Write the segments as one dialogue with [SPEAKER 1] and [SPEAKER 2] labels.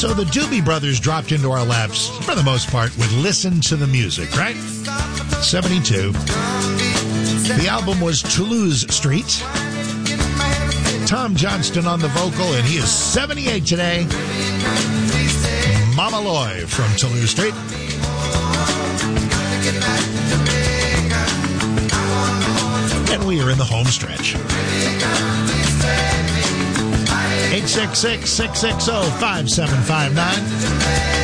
[SPEAKER 1] So the Doobie Brothers dropped into our laps, for the most part, with Listen to the Music, right? 72. The album was Toulouse Street. Tom Johnston on the vocal, and he is 78 today. Mama Loy from Toulouse Street. And we are in the home stretch. 866-660-5759.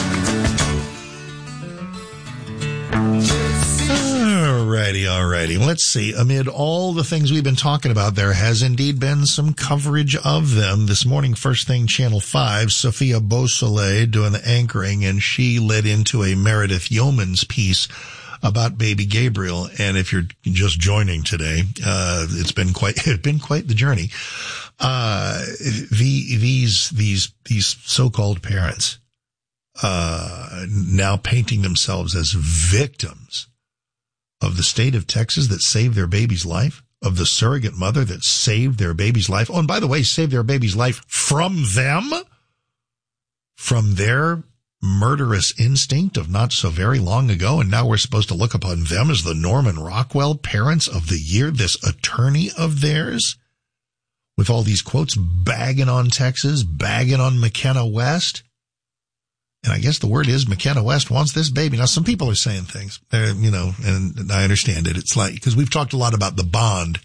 [SPEAKER 1] Alrighty. Let's see. Amid all the things we've been talking about, there has indeed been some coverage of them. This morning, first thing, Channel 5, Sophia Beausoleil doing the anchoring, and she led into a Meredith Yeoman's piece about baby Gabriel. And if you're just joining today, it's been quite the journey. These so-called parents, now painting themselves as victims of the state of Texas that saved their baby's life, of the surrogate mother that saved their baby's life. Oh, and by the way, saved their baby's life from them, from their murderous instinct of not so very long ago. And now we're supposed to look upon them as the Norman Rockwell parents of the year, this attorney of theirs, with all these quotes bagging on Texas, bagging on McKenna West. And I guess the word is McKenna West wants this baby. Now, some people are saying things, and I understand it. It's like, because we've talked a lot about the bond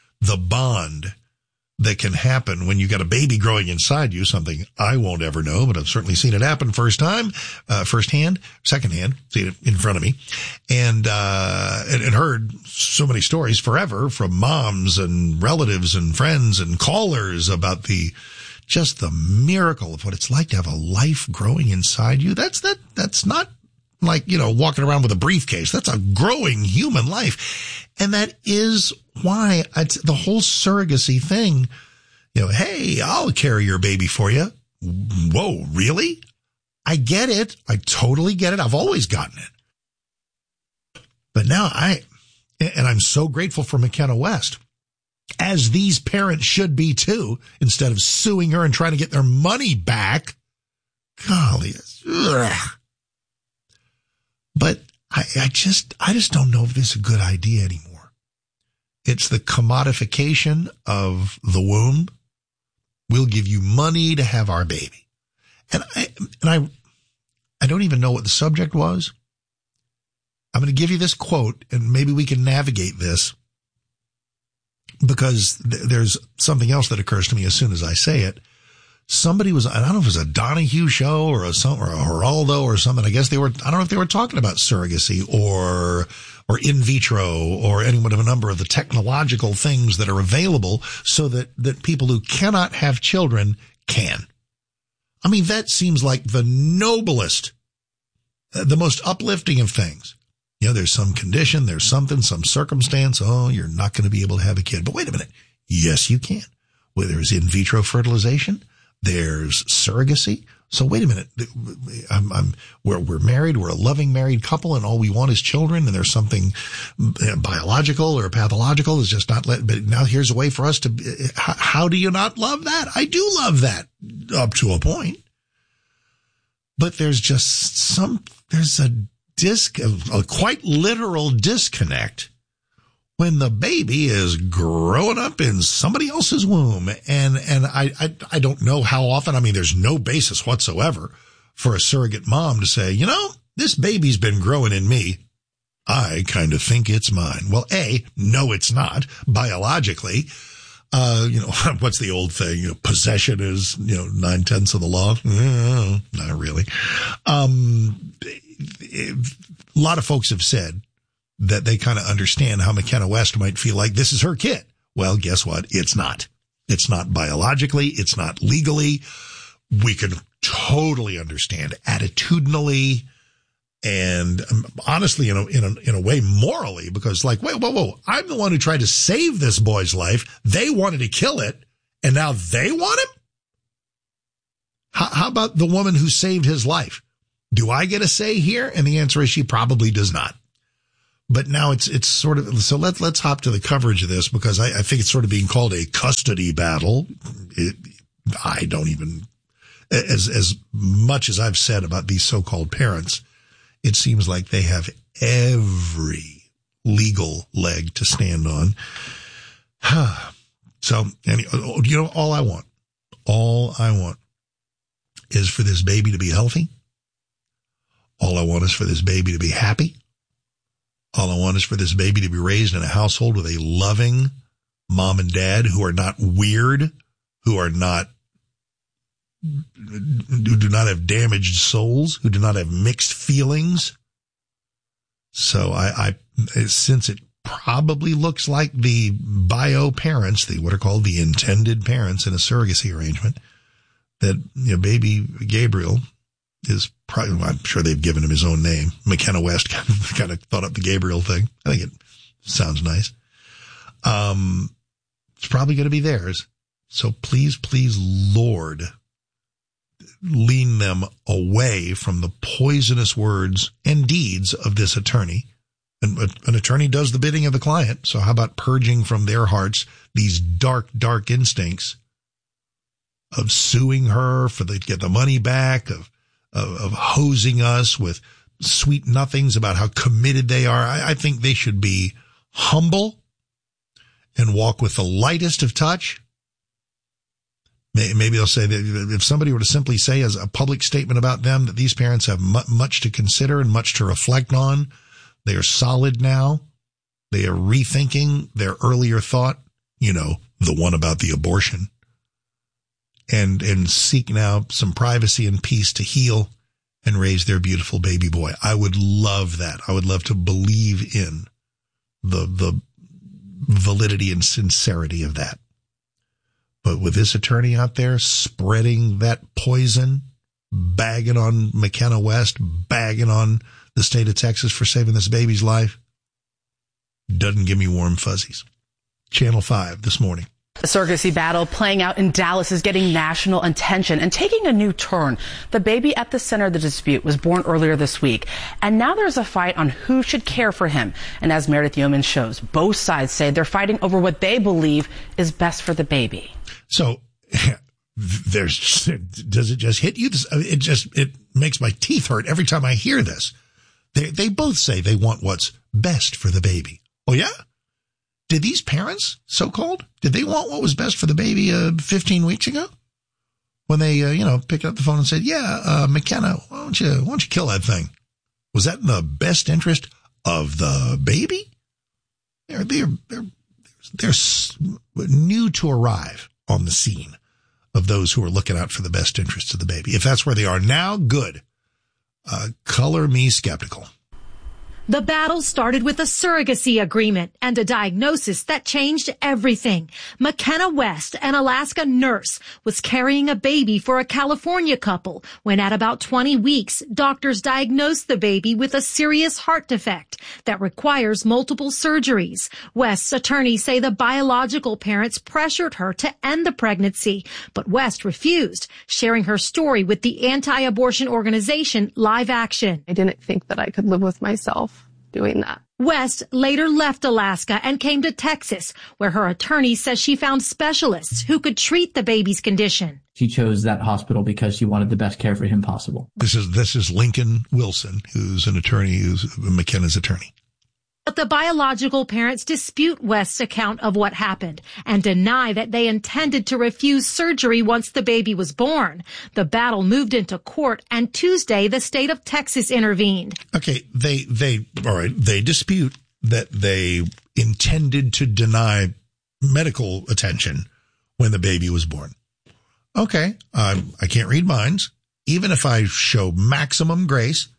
[SPEAKER 1] that can happen when you got a baby growing inside you, something I won't ever know, but I've certainly seen it happen secondhand, seen it in front of me, and heard so many stories forever from moms and relatives and friends and callers about just the miracle of what it's like to have a life growing inside you. That's not like, walking around with a briefcase. That's a growing human life. And that is why the whole surrogacy thing, hey, I'll carry your baby for you. Whoa, really? I get it. I totally get it. I've always gotten it. But now I'm so grateful for McKenna West, as these parents should be too, instead of suing her and trying to get their money back. Golly. Ugh. But I just don't know if this is a good idea anymore. It's the commodification of the womb. We'll give you money to have our baby. And I don't even know what the subject was. I'm going to give you this quote, and maybe we can navigate this, because there's something else that occurs to me as soon as I say it. Somebody was, I don't know if it was a Donahue show or a Geraldo or something. I guess I don't know if they were talking about surrogacy or in vitro or any one of a number of the technological things that are available so that people who cannot have children can. I mean, that seems like the noblest, the most uplifting of things. There's some condition, there's something, some circumstance. Oh, you're not going to be able to have a kid. But wait a minute. Yes, you can. Well, there's in vitro fertilization. There's surrogacy. So wait a minute. We're married. We're a loving married couple, and all we want is children. And there's something biological or pathological is just not but now here's a way for us to, how do you not love that? I do love that up to a point. But there's a quite literal disconnect when the baby is growing up in somebody else's womb. And I don't know how often. I mean, there's no basis whatsoever for a surrogate mom to say, this baby's been growing in me. I kind of think it's mine. Well, no, it's not biologically. What's the old thing? Possession is, 9/10 of the law. Not really. A lot of folks have said that they kind of understand how McKenna West might feel like this is her kid. Well, guess what? It's not. It's not biologically. It's not legally. We can totally understand attitudinally and honestly, in a way, morally, because whoa, I'm the one who tried to save this boy's life. They wanted to kill it, and now they want him? How about the woman who saved his life? Do I get a say here? And the answer is she probably does not. But now it's sort of, so let's hop to the coverage of this, because I think it's sort of being called a custody battle. as much as I've said about these so-called parents, it seems like they have every legal leg to stand on. So, all I want is for this baby to be healthy. All I want is for this baby to be happy. All I want is for this baby to be raised in a household with a loving mom and dad who are not weird, who do not have damaged souls, who do not have mixed feelings. So since it probably looks like the bio parents, what are called the intended parents in a surrogacy arrangement, that baby Gabriel is probably, I'm sure they've given him his own name. McKenna West kind of thought up the Gabriel thing. I think it sounds nice. It's probably going to be theirs. So please, Lord, lean them away from the poisonous words and deeds of this attorney. And an attorney does the bidding of the client. So how about purging from their hearts these dark, dark instincts of suing her to get the money back, of hosing us with sweet nothings about how committed they are. I think they should be humble and walk with the lightest of touch. Maybe they'll say that if somebody were to simply say as a public statement about them that these parents have much to consider and much to reflect on, they are solid now. They are rethinking their earlier thought, the one about the abortion, and seek now some privacy and peace to heal and raise their beautiful baby boy. I would love that. I would love to believe in the validity and sincerity of that. But with this attorney out there spreading that poison, bagging on McKenna West, bagging on the state of Texas for saving this baby's life, doesn't give me warm fuzzies. Channel 5 this morning.
[SPEAKER 2] The surrogacy battle playing out in Dallas is getting national attention and taking a new turn. The baby at the center of the dispute was born earlier this week, and now there's a fight on who should care for him. And as Meredith Yeoman shows, both sides say they're fighting over what they believe is best for the baby.
[SPEAKER 1] So does it just hit you? It makes my teeth hurt every time I hear this. They both say they want what's best for the baby. Oh, yeah? Did these parents, so-called, did they want what was best for the baby 15 weeks ago? When they, picked up the phone and said, McKenna, why don't you kill that thing? Was that in the best interest of the baby? They're new to arrive on the scene of those who are looking out for the best interests of the baby. If that's where they are now, good. Color me skeptical.
[SPEAKER 3] The battle started with a surrogacy agreement and a diagnosis that changed everything. McKenna West, an Alaska nurse, was carrying a baby for a California couple when at about 20 weeks, doctors diagnosed the baby with a serious heart defect that requires multiple surgeries. West's attorneys say the biological parents pressured her to end the pregnancy, but West refused, sharing her story with the anti-abortion organization Live Action.
[SPEAKER 4] I didn't think that I could live with myself doing that.
[SPEAKER 3] West later left Alaska and came to Texas, where her attorney says she found specialists who could treat the baby's condition.
[SPEAKER 5] She chose that hospital because she wanted the best care for him possible.
[SPEAKER 1] This is Lincoln Wilson, who's McKenna's attorney.
[SPEAKER 3] But the biological parents dispute West's account of what happened and deny that they intended to refuse surgery once the baby was born. The battle moved into court, and Tuesday, the state of Texas intervened.
[SPEAKER 1] Okay, they dispute that they intended to deny medical attention when the baby was born. Okay, I can't read minds. Even if I show maximum grace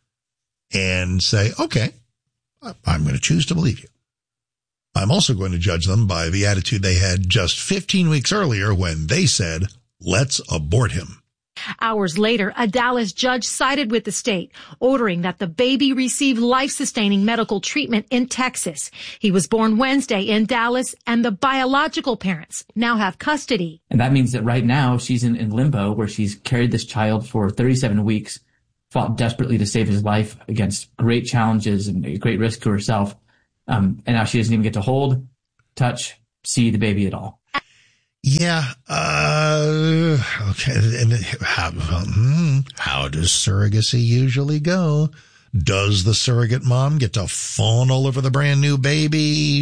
[SPEAKER 1] and say, okay, I'm going to choose to believe you, I'm also going to judge them by the attitude they had just 15 weeks earlier when they said, let's abort him.
[SPEAKER 3] Hours later, a Dallas judge sided with the state, ordering that the baby receive life-sustaining medical treatment in Texas. He was born Wednesday in Dallas, and the biological parents now have custody.
[SPEAKER 5] And that means that right now she's in limbo, where she's carried this child for 37 weeks, fought desperately to save his life against great challenges and great risk to herself. And now she doesn't even get to hold, touch, see the baby at all.
[SPEAKER 1] Yeah. Okay. And how does surrogacy usually go? Does the surrogate mom get to fawn all over the brand new baby?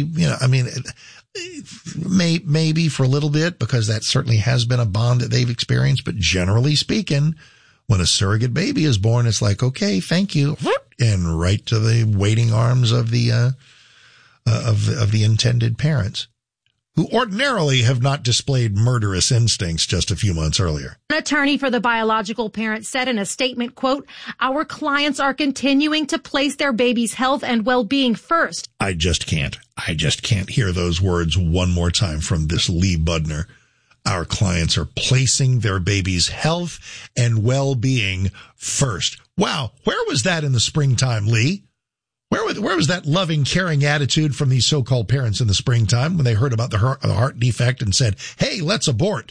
[SPEAKER 1] Maybe for a little bit, because that certainly has been a bond that they've experienced. But generally speaking, when a surrogate baby is born, it's like, okay, thank you. And right to the waiting arms of the intended parents, who ordinarily have not displayed murderous instincts just a few months earlier.
[SPEAKER 3] An attorney for the biological parent said in a statement, quote, "Our clients are continuing to place their baby's health and well-being first."
[SPEAKER 1] I just can't hear those words one more time from this Lee Budner. Our clients are placing their baby's health and well-being first. Wow. Where was that in the springtime, Lee? Where was that loving, caring attitude from these so-called parents in the springtime when they heard about the heart defect and said, hey, let's abort?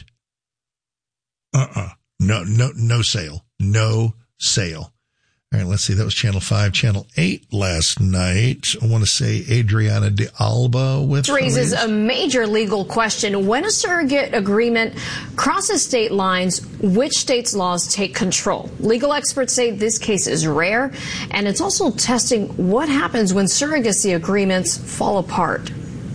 [SPEAKER 1] No sale. No sale. All right, let's see. That was Channel 5, Channel 8 last night. I want to say Adriana de Alba with...
[SPEAKER 6] This raises a major legal question. When a surrogate agreement crosses state lines, which state's laws take control? Legal experts say this case is rare, and it's also testing what happens when surrogacy agreements fall apart.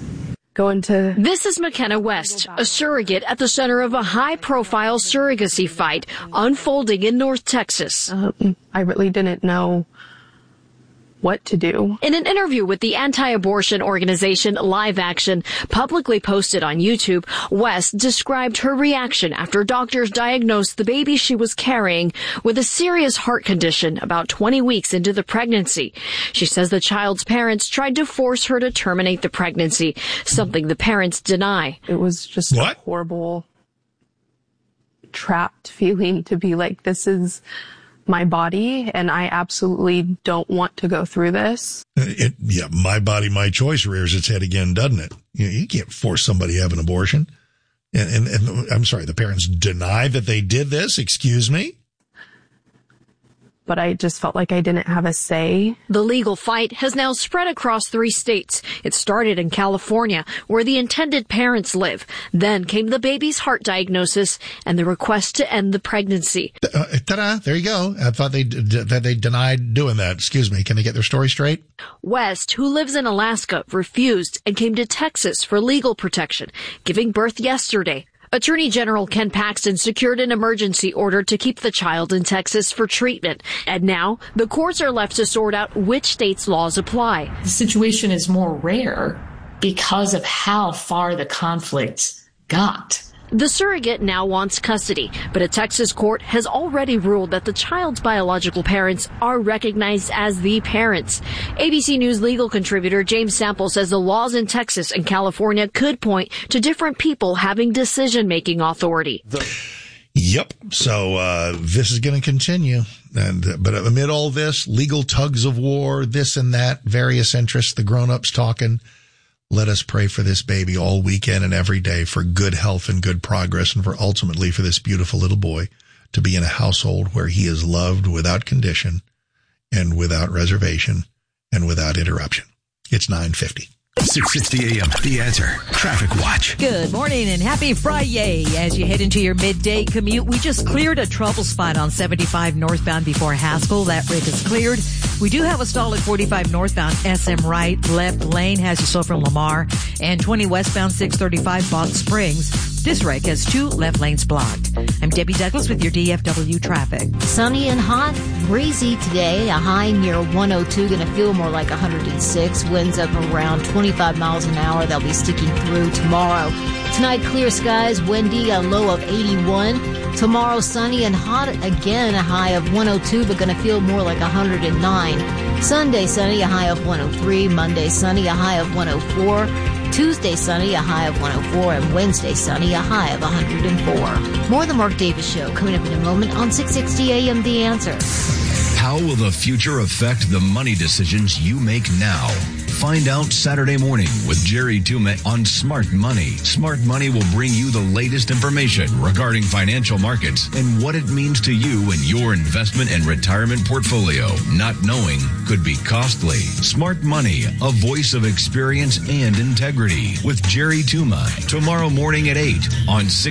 [SPEAKER 7] This is McKenna West, a surrogate at the center of a high-profile surrogacy fight unfolding in North Texas.
[SPEAKER 4] I really didn't know what to do.
[SPEAKER 7] In an interview with the anti-abortion organization Live Action, publicly posted on YouTube, West described her reaction after doctors diagnosed the baby she was carrying with a serious heart condition about 20 weeks into the pregnancy. She says the child's parents tried to force her to terminate the pregnancy, something the parents deny.
[SPEAKER 4] It was just a horrible, trapped feeling to be like, this is my body, and I absolutely don't want to go through this.
[SPEAKER 1] My body, my choice rears its head again, doesn't it? You can't force somebody to have an abortion. And I'm sorry, the parents deny that they did this? Excuse me?
[SPEAKER 4] But I just felt like I didn't have a say.
[SPEAKER 7] The legal fight has now spread across 3 states. It started in California, where the intended parents live. Then came the baby's heart diagnosis and the request to end the pregnancy.
[SPEAKER 1] Ta-da! There you go. I thought they denied doing that. Excuse me. Can they get their story straight?
[SPEAKER 7] West, who lives in Alaska, refused and came to Texas for legal protection, giving birth yesterday. Attorney General Ken Paxton secured an emergency order to keep the child in Texas for treatment. And now the courts are left to sort out which state's laws apply.
[SPEAKER 8] The situation is more rare because of how far the conflict got.
[SPEAKER 7] The surrogate now wants custody, but a Texas court has already ruled that the child's biological parents are recognized as the parents. ABC News legal contributor James Sample says the laws in Texas and California could point to different people having decision-making authority.
[SPEAKER 1] Yep. So this is going to continue. But amid all this, legal tugs of war, this and that, various interests, the grown-ups talking. Let us pray for this baby all weekend and every day for good health and good progress, and for ultimately for this beautiful little boy to be in a household where he is loved without condition and without reservation and without interruption. It's 9:50.
[SPEAKER 9] 6:60 a.m. The Answer Traffic Watch.
[SPEAKER 10] Good morning and happy Friday. As you head into your midday commute, we just cleared a trouble spot on 75 northbound before Haskell. That wreck is cleared. We do have a stall at 45 northbound SM right. Left lane has you slow from Lamar. And 20 westbound 635 Box Springs. This wreck has 2 left lanes blocked. I'm Debbie Douglas with your DFW traffic.
[SPEAKER 11] Sunny and hot, breezy today. A high near 102, going to feel more like 106. Winds up around 25 miles an hour. They'll be sticking through tomorrow. Tonight, clear skies, windy, a low of 81. Tomorrow, sunny and hot again, a high of 102, but going to feel more like 109. Sunday, sunny, a high of 103. Monday, sunny, a high of 104. Tuesday, sunny, a high of 104. And Wednesday, sunny, a high of 104. More of the Mark Davis Show coming up in a moment on 660 AM The Answer.
[SPEAKER 9] How will the future affect the money decisions you make now? Find out Saturday morning with Jerry Tuma on Smart Money. Smart Money will bring you the latest information regarding financial markets and what it means to you and your investment and retirement portfolio. Not knowing could be costly. Smart Money, a voice of experience and integrity with Jerry Tuma. Tomorrow morning at 8 on 6.